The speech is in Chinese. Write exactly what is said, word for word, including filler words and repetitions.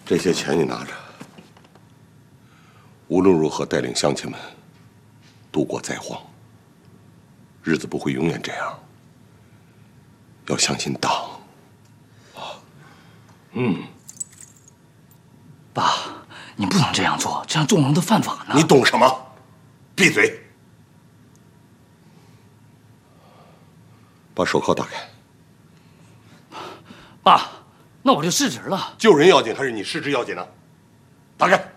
这些钱你拿着，无论如何带领乡亲们度过灾荒。日子不会永远这样，要相信党。啊， 嗯，爸，你不能这样做，这样纵容的犯法呢。 你懂什么？闭嘴！把手铐打开。 爸，那我就失职了。 救人要紧还是你失职要紧呢？打开。